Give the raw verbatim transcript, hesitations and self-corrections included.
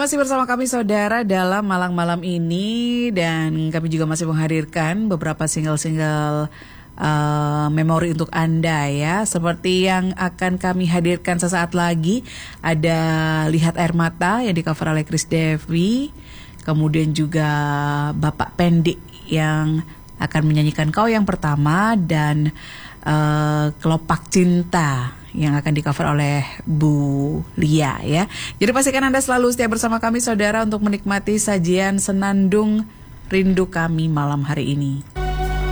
masih bersama kami saudara dalam malam-malam ini, dan kami juga masih menghadirkan beberapa single-single uh, memori untuk Anda ya. Seperti yang akan kami hadirkan sesaat lagi, ada Lihat Air Mata yang di cover oleh Chris Devi. Kemudian juga Bapak Pendik yang akan menyanyikan Kau Yang Pertama, dan uh, Kelopak Cinta yang akan di-cover oleh Bu Lia ya. Jadi pastikan Anda selalu setia bersama kami saudara untuk menikmati sajian Senandung Rindu Kami malam hari ini.